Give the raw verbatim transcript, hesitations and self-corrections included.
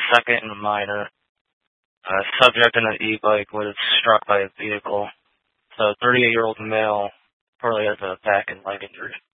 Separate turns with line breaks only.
second and a minor. Uh, subject in an e-bike was struck by a vehicle. So, thirty-eight-year-old male probably has a back and leg injury.